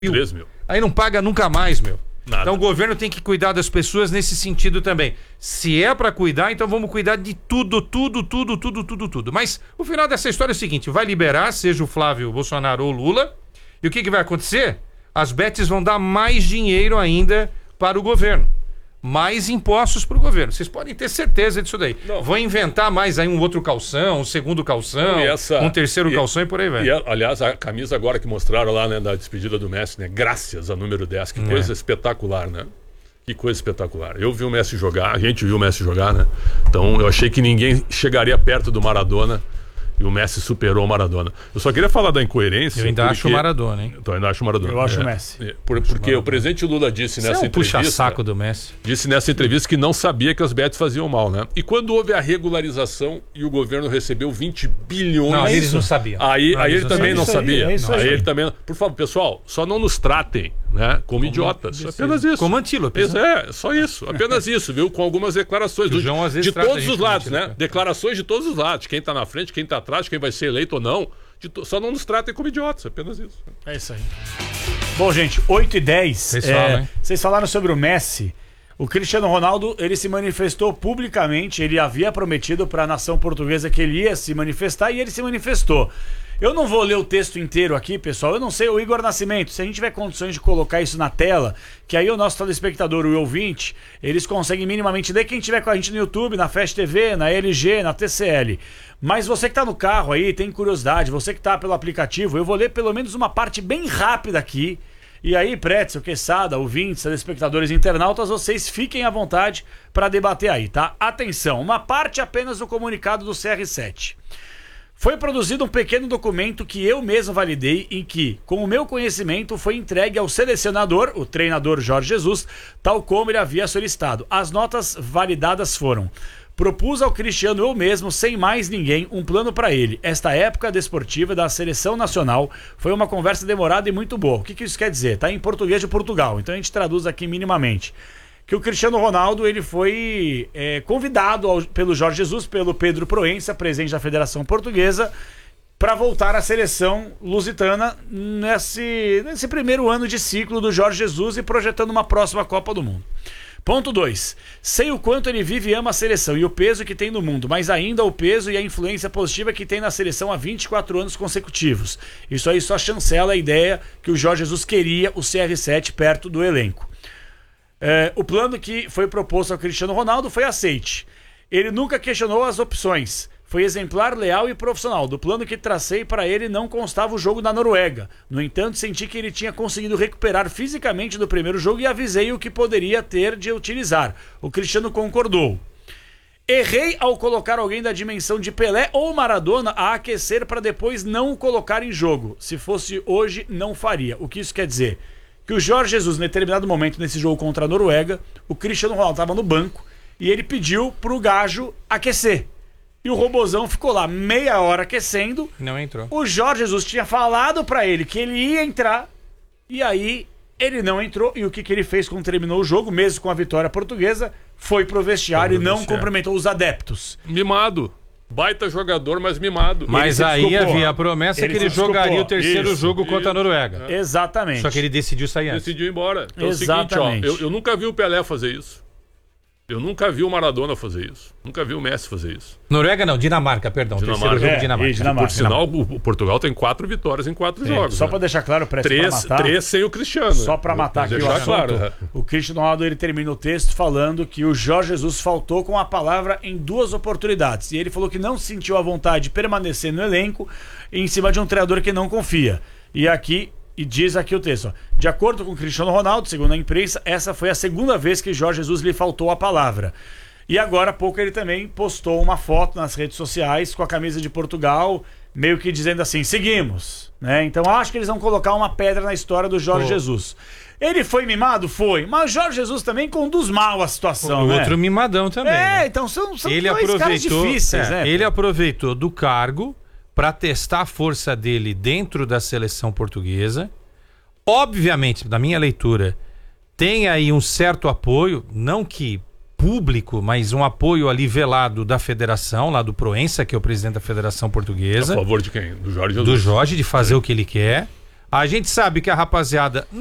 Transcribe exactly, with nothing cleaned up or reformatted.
três mil. Aí não paga nunca mais, meu. Nada. Então o governo tem que cuidar das pessoas nesse sentido também. Se é pra cuidar, então vamos cuidar de tudo, tudo, tudo, tudo, tudo, tudo. Mas o final dessa história é o seguinte, vai liberar, seja o Flávio Bolsonaro ou o Lula, e o que, que vai acontecer? As bets vão dar mais dinheiro ainda para o governo. Mais impostos para o governo. Vocês podem ter certeza disso daí. Não. Vão inventar mais aí um outro calção, um segundo calção, essa, um terceiro e, calção e por aí vai. E, aliás, a camisa agora que mostraram lá, né, da despedida do Messi, né? Graças a número dez. Que coisa é. espetacular, né? Que coisa espetacular. Eu vi o Messi jogar, a gente viu o Messi jogar, né? Então eu achei que ninguém chegaria perto do Maradona. E o Messi superou o Maradona. Eu só queria falar da incoerência. Eu ainda porque... acho o Maradona, hein? Então, eu ainda acho o Maradona. Eu acho é. o Messi. É. Por, porque o presidente Lula disse Você nessa é um entrevista... puxa-saco do Messi. Disse nessa entrevista que não sabia que as bets faziam mal, né? E quando houve a regularização e o governo recebeu vinte bilhões... Não, eles não sabiam. Aí, não, aí ele não também não sabia. É isso aí, é isso aí aí. ele também... Por favor, pessoal, só não nos tratem, né, como, como idiotas. Apenas isso. Como antílopes. É, só isso. Apenas isso, viu? Com algumas declarações. Do, João, às vezes, de trata todos a gente os lados, como né? Declarações de todos os lados. Quem tá na frente, quem tá atrás, quem vai ser eleito ou não. To... Só não nos tratem como idiotas. Apenas isso. É isso aí. Bom, gente, oito e dez. Vocês é, falam, hein? Vocês falaram sobre o Messi. O Cristiano Ronaldo, ele se manifestou publicamente. Ele havia prometido para a nação portuguesa que ele ia se manifestar e ele se manifestou. Eu não vou ler o texto inteiro aqui, pessoal. Eu não sei, o Igor Nascimento, se a gente tiver condições de colocar isso na tela, que aí o nosso telespectador, o ouvinte, eles conseguem minimamente ler. Quem tiver com a gente no YouTube, na Fast T V, na L G, na T C L. Mas você que tá no carro aí, tem curiosidade, você que tá pelo aplicativo, eu vou ler pelo menos uma parte bem rápida aqui. E aí, Pretzel, Quesada, ouvintes, telespectadores e internautas, vocês fiquem à vontade para debater aí, tá? Atenção, uma parte apenas do comunicado do C R sete. Foi produzido um pequeno documento que eu mesmo validei, em que, com o meu conhecimento, foi entregue ao selecionador, o treinador Jorge Jesus, tal como ele havia solicitado. As notas validadas foram: propus ao Cristiano eu mesmo, sem mais ninguém, um plano para ele. Esta época desportiva da seleção nacional foi uma conversa demorada e muito boa. O que, que isso quer dizer? Está em português de Portugal, então a gente traduz aqui minimamente. Que o Cristiano Ronaldo ele foi é, convidado ao, pelo Jorge Jesus, pelo Pedro Proença, presidente da Federação Portuguesa, para voltar à seleção lusitana nesse, nesse primeiro ano de ciclo do Jorge Jesus e projetando uma próxima Copa do Mundo. Ponto dois. Sei o quanto ele vive e ama a seleção e o peso que tem no mundo, mas ainda o peso e a influência positiva que tem na seleção há vinte e quatro anos consecutivos. Isso aí só chancela a ideia que o Jorge Jesus queria o C R sete perto do elenco. É, o plano que foi proposto ao Cristiano Ronaldo foi aceite. Ele nunca questionou as opções. Foi exemplar, leal e profissional. Do plano que tracei para ele não constava o jogo da Noruega. No entanto, senti que ele tinha conseguido recuperar fisicamente do primeiro jogo e avisei o que poderia ter de utilizar. O Cristiano concordou. Errei ao colocar alguém da dimensão de Pelé ou Maradona a aquecer para depois não o colocar em jogo. Se fosse hoje, não faria. O que isso quer dizer? Que o Jorge Jesus, em determinado momento nesse jogo contra a Noruega, o Cristiano Ronaldo estava no banco e ele pediu pro gajo aquecer. E o robozão ficou lá meia hora aquecendo. Não entrou. O Jorge Jesus tinha falado pra ele que ele ia entrar e aí ele não entrou. E o que, que ele fez quando terminou o jogo, mesmo com a vitória portuguesa? Foi pro vestiário e não cumprimentou os adeptos. Mimado. Baita jogador, mas mimado. Mas aí desculpou. havia a promessa Ele que ele se desculpou. jogaria o terceiro Isso, jogo contra a isso. Noruega. É. Exatamente. Só que ele decidiu sair antes. Decidiu ir embora. Então Exatamente. é o seguinte, ó, eu, eu nunca vi o Pelé fazer isso. Eu nunca vi o Maradona fazer isso. Nunca vi o Messi fazer isso. Noruega não, Dinamarca, perdão. Dinamarca. Terceiro jogo É, Dinamarca. e Dinamarca. Por sinal, o, o Portugal tem quatro vitórias em quatro jogos. Só né? pra deixar claro, Presto, três, pra matar, três sem o Cristiano. só pra matar aqui o deixar assunto, claro, né? o Cristiano Ronaldo ele termina o texto falando que o Jorge Jesus faltou com a palavra em duas oportunidades. E ele falou que não sentiu a vontade de permanecer no elenco em cima de um treinador que não confia. E aqui... E diz aqui o texto, ó, de acordo com o Cristiano Ronaldo, segundo a imprensa, essa foi a segunda vez que Jorge Jesus lhe faltou a palavra. E agora há pouco ele também postou uma foto nas redes sociais com a camisa de Portugal, meio que dizendo assim, seguimos. Né? Então acho que eles vão colocar uma pedra na história do Jorge oh. Jesus. Ele foi mimado? Foi. Mas o Jorge Jesus também conduz mal a situação, o né? Outro mimadão também. É, né? então são, são ele dois caras aproveitou, difíceis, é, né? Ele aproveitou do cargo para testar a força dele dentro da seleção portuguesa. Obviamente, na minha leitura, tem aí um certo apoio, não que público, mas um apoio ali velado da federação, lá do Proença, que é o presidente da Federação Portuguesa. A favor de quem? Do Jorge Jesus. Do Jorge, de fazer o que ele quer. A gente sabe que a rapaziada